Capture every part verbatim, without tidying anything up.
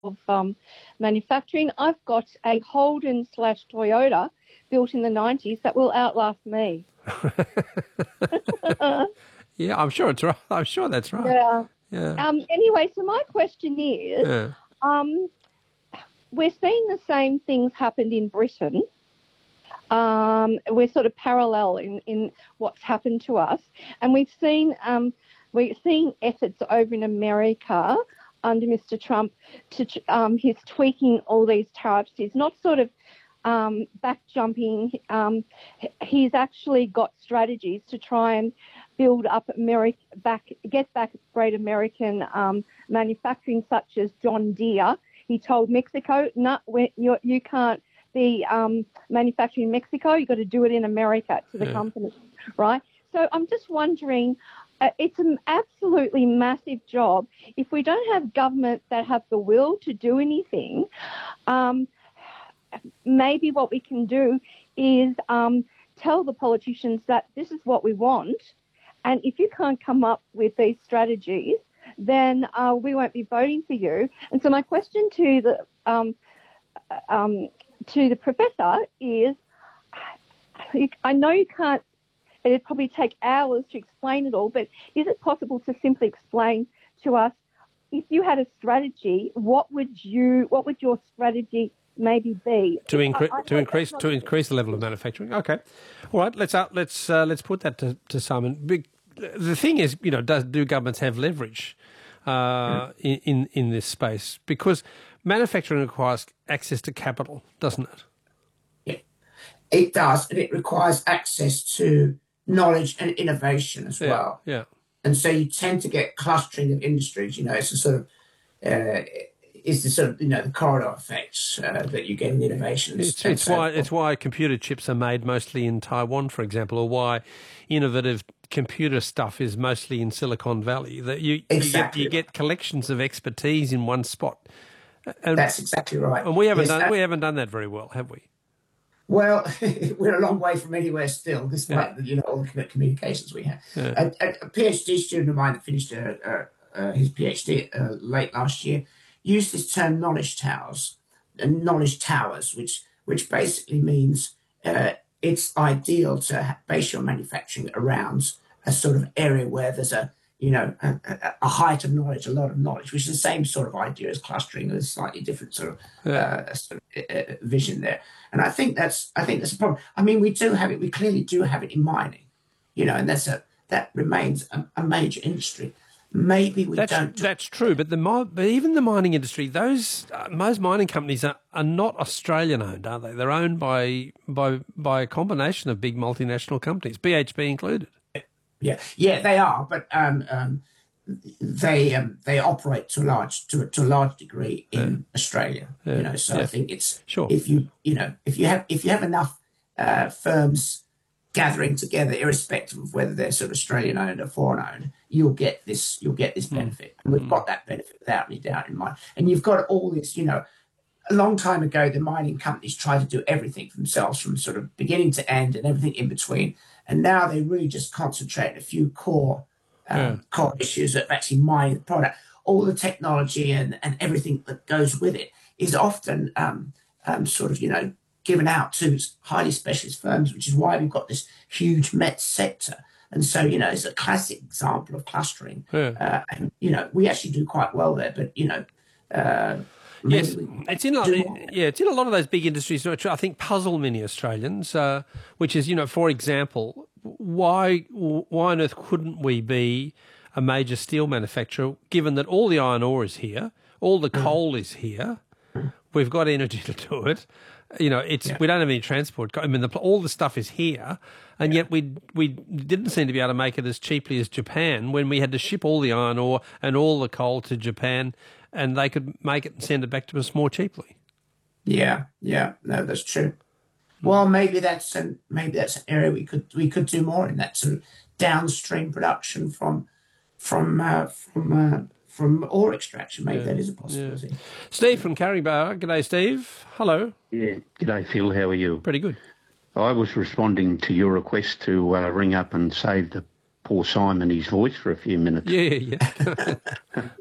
of um, manufacturing. I've got a Holden slash Toyota built in the nineties that will outlast me. Yeah, I'm sure it's right. I'm sure that's right. Yeah. Yeah. Um, anyway, so my question is, Yeah. um, we're seeing the same things happened in Britain. Um, we're sort of parallel in, in what's happened to us. And we've seen um, we're seeing efforts over in America under Mister Trump to um, he's tweaking all these tariffs. He's not sort of um, back jumping. Um, he's actually got strategies to try and build up America back, get back great American um, manufacturing, such as John Deere. He told Mexico, no, you you can't be um, manufacturing in Mexico. You've got to do it in America to the yeah. company, right? So I'm just wondering, uh, it's an absolutely massive job. If we don't have government that have the will to do anything, um, maybe what we can do is um, tell the politicians that this is what we want, and if you can't come up with these strategies, then uh, we won't be voting for you. And so my question to the um, um, to the professor is, I know you can't, it'd probably take hours to explain it all, but is it possible to simply explain to us, if you had a strategy, what would you, what would your strategy maybe be to, incre- I, I to increase to increase the level of manufacturing? Okay, all right. Let's uh, let's uh, let's put that to, to Simon. Big, the thing is, you know, does do governments have leverage uh, in, in in this space? Because manufacturing requires access to capital, doesn't it? Yeah, it does, and it requires access to knowledge and innovation as yeah, well. Yeah. And so you tend to get clustering of industries. You know, it's a sort of uh, is the sort of, you know, the corridor effects uh, that you get in innovation. It's, it's why it's why computer chips are made mostly in Taiwan, for example, or why innovative computer stuff is mostly in Silicon Valley. That you exactly you get, you get collections of expertise in one spot. And, That's exactly right. And we haven't yes, done that, we haven't done that very well, have we? Well, we're a long way from anywhere still, despite yeah. you know all the communications we have. Yeah. A, a, a PhD student of mine that finished uh, uh, uh, his PhD uh, late last year used this term knowledge towers, uh, knowledge towers, which which basically means uh, it's ideal to base your manufacturing around a sort of area where there's a you know a, a height of knowledge, a lot of knowledge, which is the same sort of idea as clustering. There's slightly different sort of, yeah. uh, sort of uh, vision there, and I think that's I think that's a problem. I mean, we do have it. We clearly do have it in mining, you know, and that's a that remains a, a major industry. Maybe we that's, don't. That's true, but the but even the mining industry, those uh, most mining companies are, are not Australian owned, are they? They're owned by by by a combination of big multinational companies, B H P included. Yeah, yeah, they are, but um, um, they um, they operate to a large to, to a large degree in yeah. Australia. Yeah. You know, so yeah. I think it's sure. if you you know if you have if you have enough uh, firms gathering together, irrespective of whether they're sort of Australian owned or foreign owned, you'll get this you'll get this benefit, and we've mm. got that benefit without any doubt in mind. And you've got all this, you know. A long time ago, the mining companies tried to do everything for themselves from sort of beginning to end and everything in between. And now they really just concentrate on a few core um, yeah. core issues of actually mining the product. All the technology and, and everything that goes with it is often um, um, sort of, you know, given out to highly specialist firms, which is why we've got this huge met sector. And so, you know, it's a classic example of clustering. Yeah. Uh, and, you know, we actually do quite well there, but, you know, uh, yes, it's in a, yeah, it's in a lot of those big industries which I think puzzle many Australians. Uh, which is, you know, for example, why why on earth couldn't we be a major steel manufacturer, given that all the iron ore is here, all the coal is here, we've got energy to do it. You know, it's yeah. we don't have any transport. I mean, the, all the stuff is here, and yeah. yet we we didn't seem to be able to make it as cheaply as Japan when we had to ship all the iron ore and all the coal to Japan, and they could make it and send it back to us more cheaply. Yeah, yeah, no, that's true. Well, maybe that's an maybe that's an area we could we could do more in, that sort of downstream production from from uh, from uh, from ore extraction. Maybe yeah. that is a possibility. Yeah. Steve from Carriebar. G'day, Steve. Hello. Yeah, g'day, Phil. How are you? Pretty good. I was responding to your request to uh, ring up and save the poor Simon his voice for a few minutes. Yeah, yeah.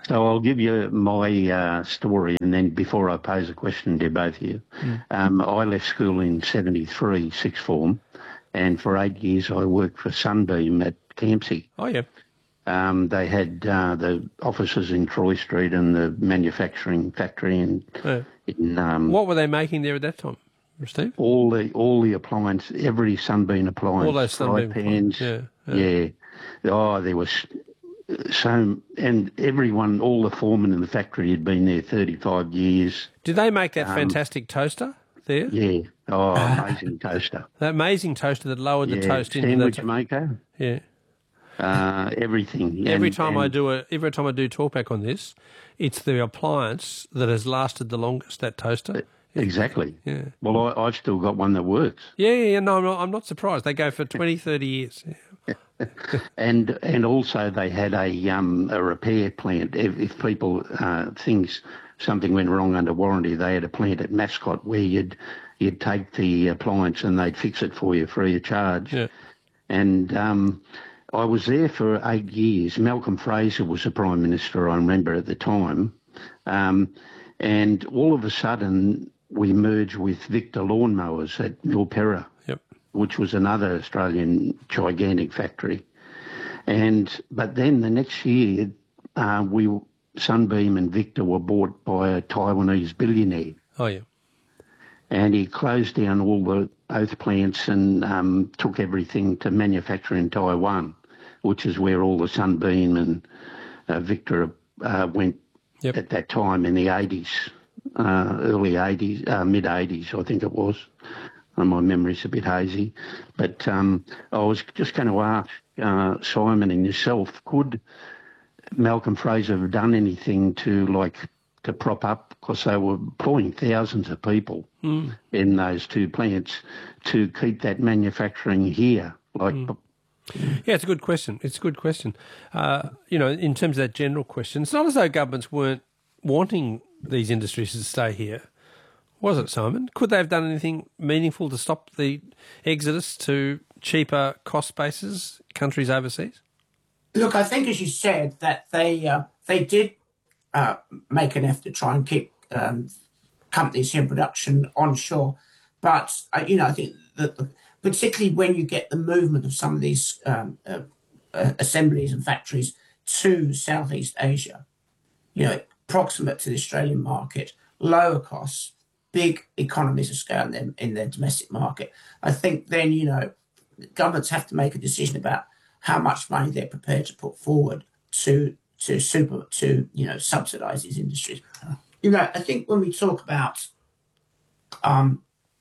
So I'll give you my uh, story, and then before I pose a question to both of you, mm. um, I left school in seventy-three, sixth form, and for eight years I worked for Sunbeam at Campsie. Oh, yeah. Um, they had uh, the offices in Troy Street and the manufacturing factory in... Yeah. in um, what were they making there at that time, Steve? All the all the appliance, every Sunbeam appliance. All those Sunbeam pans. Yeah, yeah. yeah. Oh, there was so... And everyone, all the foremen in the factory had been there thirty-five years. Did they make that um, fantastic toaster there? Yeah. Oh, amazing toaster. That amazing toaster that lowered yeah. the toast into the... Sandwich to- maker. Yeah. Uh, everything. Every and, time and, I do a, every time I do talkback on this, it's the appliance that has lasted the longest. That toaster. Exactly. Yeah. Well, I, I've still got one that works. Yeah, yeah, yeah. No, I'm not, I'm not surprised. They go for twenty, thirty years. Yeah. and and also they had a um a repair plant. If, if people uh, things something went wrong under warranty, they had a plant at Mascot where you'd you'd take the appliance and they'd fix it for you free of charge. Yeah. And um. I was there for eight years. Malcolm Fraser was the Prime Minister, I remember, at the time. Um, and all of a sudden, we merged with Victor Lawnmowers at Milperra, yep. which was another Australian gigantic factory. And but then the next year, uh, we Sunbeam and Victor were bought by a Taiwanese billionaire. Oh, yeah. And he closed down all the both plants and um, took everything to manufacture in Taiwan, which is where all the Sunbeam and uh, Victor uh, went yep. at that time in the eighties, uh, early eighties, uh, mid eighties, I think it was. And my memory's a bit hazy. But um, I was just going to ask uh, Simon and yourself, could Malcolm Fraser have done anything to, like, to prop up, because they were employing thousands of people mm. in those two plants, to keep that manufacturing here. Like, mm. Yeah, it's a good question. It's a good question. Uh, you know, in terms of that general question, it's not as though governments weren't wanting these industries to stay here, was it, Simon? Could they have done anything meaningful to stop the exodus to cheaper cost bases, countries overseas? Look, I think, as you said, that they uh, they did Uh, make an effort to try and keep um, companies here in production onshore. But, uh, you know, I think that the, particularly when you get the movement of some of these um, uh, uh, assemblies and factories to Southeast Asia, you know, proximate to the Australian market, lower costs, big economies of scale in their, in their domestic market, I think then, you know, governments have to make a decision about how much money they're prepared to put forward to to super to you know subsidize these industries. You know, I think when we talk about um,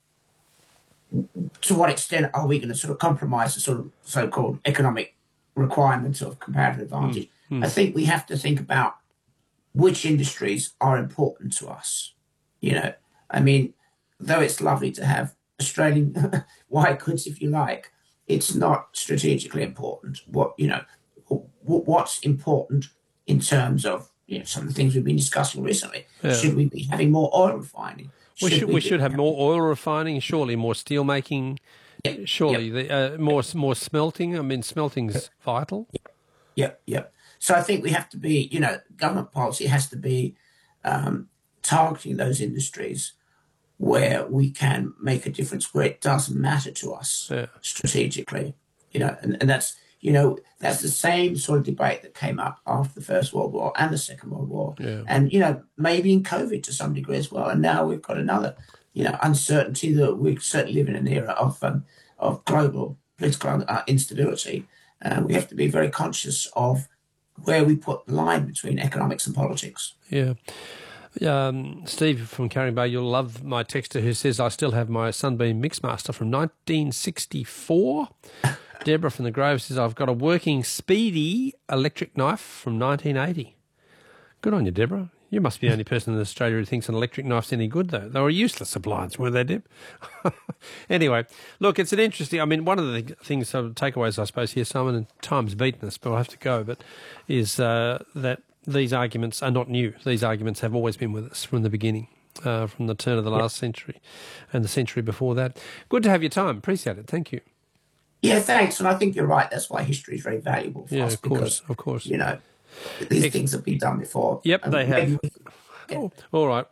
to what extent are we going to sort of compromise the sort of so-called economic requirements of comparative advantage, mm, mm. I think we have to think about which industries are important to us. You know, I mean, though it's lovely to have Australian white goods, if you like, it's not strategically important. What you know, what's important in terms of you know some of the things we've been discussing recently. Yeah. Should we be having more oil refining? Should we should, we, we should have more oil refining. Surely more steel making. Yep. Surely yep. the, uh, more more smelting. I mean, smelting's yep. vital. Yep, yep. So I think we have to be, you know, government policy has to be um, targeting those industries where we can make a difference, where it doesn't matter to us yeah. strategically, you know, and, and that's, you know, that's the same sort of debate that came up after the First World War and the Second World War. Yeah. And, you know, maybe in COVID to some degree as well. And now we've got another, you know, uncertainty that we certainly live in an era of, um, of global political uh, instability. And uh, we have to be very conscious of where we put the line between economics and politics. Yeah. Um, Steve from Carrying Bay, you'll love my texter who says, I still have my Sunbeam Mixmaster from nineteen sixty-four. Deborah from the Grove says, I've got a working Speedy electric knife from nineteen eighty. Good on you, Deborah. You must be the only person in Australia who thinks an electric knife's any good, though. They were a useless appliance, weren't they, Deb? Anyway, look, it's an interesting... I mean, one of the things, uh, takeaways, I suppose, here, Simon, and time's beaten us, but I'll have to go, but is uh, that these arguments are not new. These arguments have always been with us from the beginning, uh, from the turn of the last yep. century and the century before that. Good to have your time. Appreciate it. Thank you. Yeah, thanks. And I think you're right. That's why history is very valuable for yeah, us. of course, because, of course. You know, These things have been done before. Yep, and they have. maybe we- Oh, all right.